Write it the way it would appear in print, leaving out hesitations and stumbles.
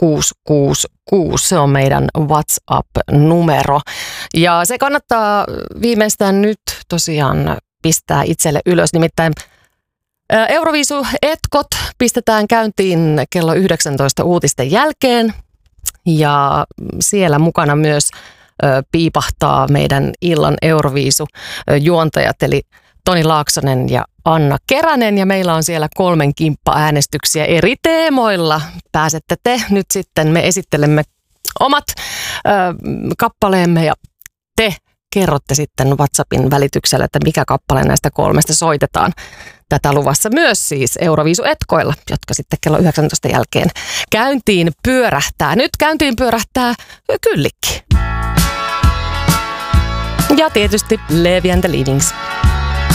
666. Se on meidän WhatsApp-numero. Ja se kannattaa viimeistään nyt tosiaan pistää itselle ylös. Nimittäin Euroviisu-etkot pistetään käyntiin kello 19 uutisten jälkeen. Ja siellä mukana myös piipahtaa meidän illan Euroviisu-juontajat, eli Toni Laaksonen ja Anna Keränen. Ja meillä on siellä 3 kimppa-äänestyksiä eri teemoilla. Pääsette te nyt sitten, me esittelemme omat kappaleemme ja te kerrotte sitten WhatsAppin välityksellä, että mikä kappale näistä 3 soitetaan. Tätä luvassa myös siis Euroviisu-etkoilla, jotka sitten kello 19 jälkeen käyntiin pyörähtää. Nyt käyntiin pyörähtää Kyllikki. Ja tietysti Levi and the Leavings.